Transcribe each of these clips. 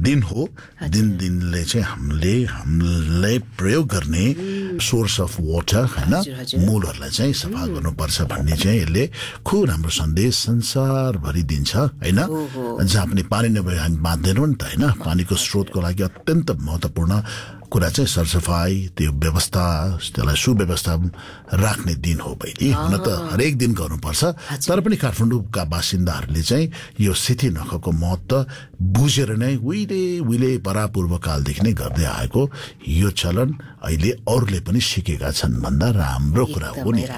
दिन हो दिनले चाहिँ हामीलाई प्रयोग गर्ने सोर्स अफ वाटर हैन मूलहरूलाई चाहिँ सफा गर्नुपर्छ भन्ने चाहिँ यसले खुब राम्रो सन्देश संसारभरि दिन्छ हैन जहाँ पनि पानी नभए हामी बाँच्दैनौँ नि त हैन पानीको स्रोतको लागि अत्यन्त महत्त्वपूर्ण कुरा चाहिँ सरसफाई त्यो व्यवस्था त्यसलाई सुव्यवस्था राख्ने दिन हो बहिनी हुन त हरेक दिन गर्नुपर्छ तर पनि काठमाडौँका बासिन्दाहरूले चाहिँ यो सेती नखको महत्त्व बुझेर नै उहिले परापूर्व कालदेखि नै गर्दै आएको यो चलन अहिले अरूले पनि सिकेका छन् भन्दा राम्रो कुरा हो नि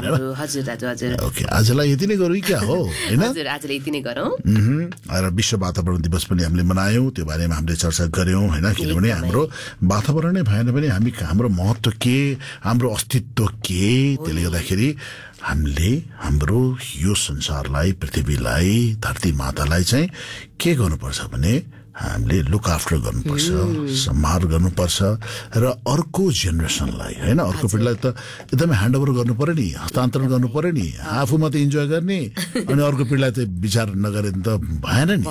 ओके आजलाई यति नै गरौँ क्या हो हैन हजुर आजलाई यति नै गरौँ र विश्व वातावरण दिवस पनि हामीले मनायौं त्यो बारेमा हामीले चर्चा गर्यौं हैन किनभने हाम्रो वातावरण भएन भने हाम्रो महत्त्व के हाम्रो अस्तित्व के त्यसले गर्दाखेरि हामीले हाम्रो यो संसारलाई पृथ्वीलाई धरती मातालाई चाहिँ के गर्नुपर्छ भने हामीले लुक आफ्टर गर्नुपर्छ सम्हार गर्नुपर्छ र अर्को जेनेरेसनलाई हैन अर्को पिढीलाई त एकदमै ह्यान्डओभर गर्नु पर्यो नि हस्तान्तरण गर्नु पर्यो नि आफू मात्रै इन्जोय गर्ने अनि अर्को पिढीलाई त विचार नगरे त भएन नि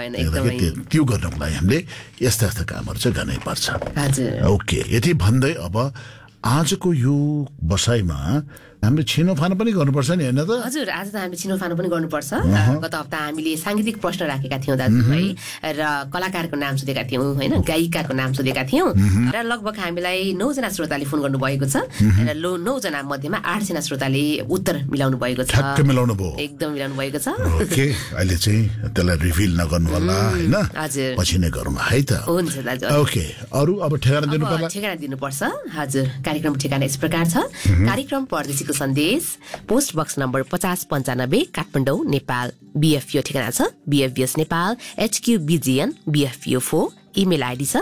हैन त्यो गर्नको लागि हामीले यस्ता कामहरू चाहिँ गर्नै पर्छ ओके यति भन्दै अब आजको यो बसाइमा हामीले छिनोफानो पनि गर्नुपर्छ नि हैन त हजुर आज त हामीले छिनोफानो पनि गर्नुपर्छ गत हप्ता हामीले सांगीतिक प्रश्न राखेका थियौं दाजु है र कलाकारको नाम सोधेका थियौं हैन गायिकाको नाम सोधेका थियौं र लगभग हामीलाई 9 जना श्रोताले फोन गर्नु भएको छ र 9 जना मध्येमा 8 जना श्रोताले उत्तर मिलाउनु भएको छ ठ्याक्कै मिलाउनु भयो एकदम मिलाउनु भएको छ ओके अहिले चाहिँ त्यसलाई रिभिल नगर्नु होला हैन हजुर पछि नै गरौँ है त हुन्छ दाजु ओके अरु अब ठेगाना दिनु पर्ला ठेगाना दिनुपर्छ हजुर कार्यक्रम ठेगाना यस प्रकार छ कार्यक्रम परदेशीको सन्देश post box number 5095 Kathmandu Nepal बीएफओ ठेगाना छ BFS Nepal HQBGN BFO 4 email ID छ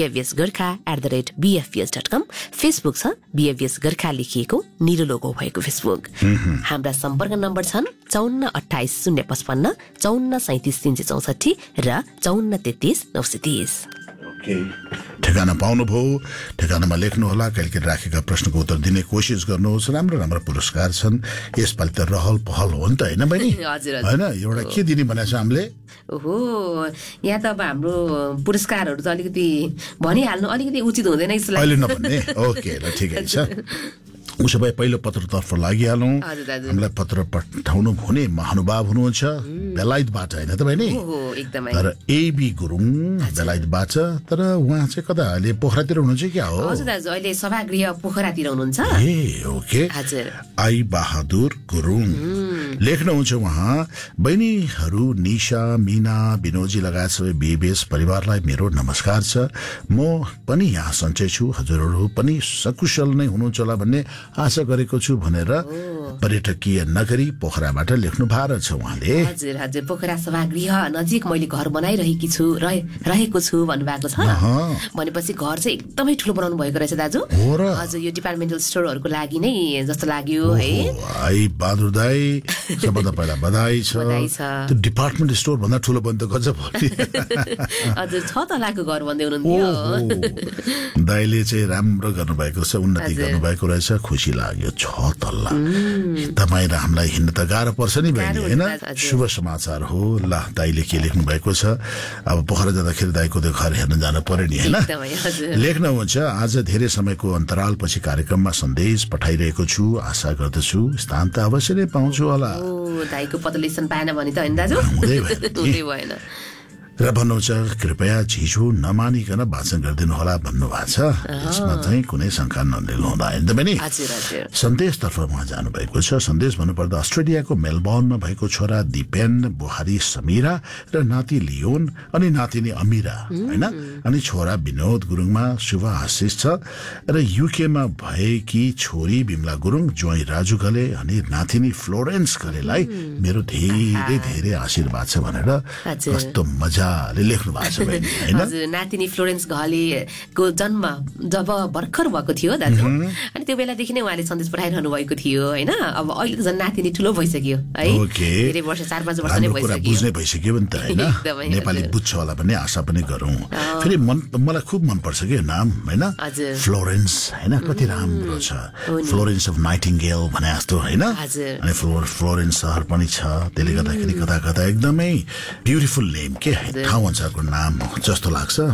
bfsgorkha@bfs.com फेसबुक छ bfs gorkha लेखिएको नीलो लोगो भएको फेसबुक हाम्रा सम्पर्क नम्बर छन् 54 28 055 54 37 364 र 54 33 930 ठेगाना पाउनुभयो ठेगानामा लेख्नु होला कहिले राखेका प्रश्नको उत्तर दिने कोसिस गर्नुहोस् राम्रो पुरस्कार छन् यसपालि त रहल पहल हो नि त हैन बहिनी हैन एउटा के दिने भनेछ हामीले ओहो यहाँ त अब हाम्रो पुरस्कारहरू त अलिकति भनिहाल्नु अलिकति उचित हुँदैन यसलाई अहिले नभन्ने ओके ल ठिकै छ उसो भए पहिलो पत्रतर्फ लागिहालौं हामीलाई पत्र पठाउनु हुने महानुभाव हुनुहुन्छ बेलायतबाट हैन त बहिनी तर एबी गुरुङ बेलायतबाट तर उहाँ चाहिँ कता अहिले पोखरातिर हुनुहुन्छ क्या हो हजुर दाजु अहिले सभागृह पोखरातिर हुनुहुन्छ ए ओके हजुर आई बहादुर गुरुङ लेख्नुहुन्छ उहाँ बहिनीहरू निशा मीना बिनोजी लगायत सबै बीबीएस परिवारलाई मेरो नमस्कार छ म पनि यहाँ सन्चै छु हजुरहरू पनि सकुशल नै हुनुहुन्छ होला भन्ने आशा गरेको छु भनेर पर्यटकीय नगरी पोखराबाट लेख्नु भएको छ उहाँले हजुर हजुर पोखरा सभागृह नजिक मैले घर बनाइरहेकी छु रहेको छु भन्नुभएको छ भनेपछि घर चाहिँ एकदमै ठुलो बनाउनु भएको रहेछ दाजु हजुर यो डिपार्टमेन्टल स्टोरहरूको लागि नै जस्तो लाग्यो है आई बहादुर दाई सबभन्दा पहिला बधाई छ त्यो डिपार्टमेन्ट स्टोर भन्दा ठुलो बन्द गजब हजुर 6 तलाको घर भन्दै हुनुहुन्थ्यो दाइले चाहिँ राम्रो गर्नुभएको छ उन्नति गर्नुभएको रहेछ खुसी लाग्यो 6 तल्ला तपाईँ र हामीलाई हिँड्न त गाह्रो पर्छ नि बहिनी हैन शुभ समाचार हो ल दाइले के लेख्नु भएको छ अब पोखरा जाँदाखेरि दाइको त्यो घर हेर्न जानु पर्यो नि हैन लेख्नुहुन्छ आज धेरै समयको अन्तरालपछि कार्यक्रममा सन्देश पठाइरहेको छु आशा गर्दछु स्थान त अवश्य नै पाउँछु होला दाइको पदलेसन पाएन भने त हैन दाजु हुँदै भएन र भन्नुहुन्छ कृपया झिझो नमानिकन वाचन गरिदिनु होला भन्नुभएको छ यसमा चाहिँ कुनै शंका नलिनु हुँदा हैन त बहिनी सन्देशतर्फ उहाँ जानुभएको छ सन्देश भन्नुपर्दा अस्ट्रेलियाको मेलबर्नमा भएको छोरा दिपेन बुहारी समीरा र नाति लियोन अनि नातिनी अमीरा हैन अनि छोरा विनोद गुरुङमा शुभ आशिष छ र युकेमा भएकी छोरी बिमला गुरुङ ज्वाइँ राजु घले अनि नातिनी फ्लोरेन्स घलेलाई मेरो धेरै धेरै आशीर्वाद छ भनेर कस्तो मजा लेख्नु भएको छ बहिनी हैन हजुर नातिनी फ्लोरेन्स घलेको जन्म जब भर्खर भएको थियो दाजु अनि त्यो बेलादेखि नै उहाँले सन्देश पठाइरहनु भएको थियो हैन अब अहिले त झन् नातिनी ठुलो भइसक्यो है धेरै वर्ष 4-5 वर्ष नै भइसक्यो बुझ्नै भइसक्यो नि त हैन नेपाली बुझ्छ होला भन्ने आशा पनि गरौँ फेरि मलाई खुब मन पर्छ के नाम हैन फ्लोरेन्स हैन कति राम्रो छ फ्लोरेन्स अफ नाइटिङ्गेल भने जस्तो हैन अनि फ्लोरेन्स शहर पनि छ त्यसले गर्दाखेरि कता कता एकदमै ब्युटिफुल नेम के ठाउँ अनुसारको नाम जस्तो लाग्छ